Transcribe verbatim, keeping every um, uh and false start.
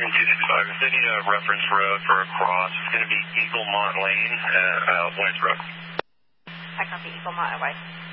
two sixty-five, if any uh, reference road for a cross, it's going to be Eaglemont Lane, uh, uh, Wentz Road. I copy Eaglemont and West.